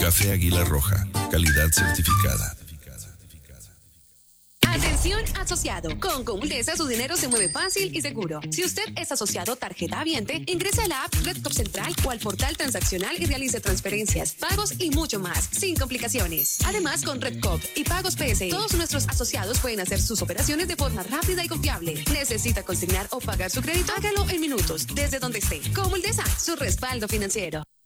Café Águila Roja, calidad certificada. Atención asociado, con Comultesa su dinero se mueve fácil y seguro. Si usted es asociado tarjeta habiente, ingrese a la app Redcop Central o al portal transaccional y realice transferencias, pagos y mucho más, sin complicaciones. Además, con Redcop y Pagos PS, todos nuestros asociados pueden hacer sus operaciones de forma rápida y confiable. ¿Necesita consignar o pagar su crédito? Hágalo en minutos, desde donde esté. Comultesa, su respaldo financiero.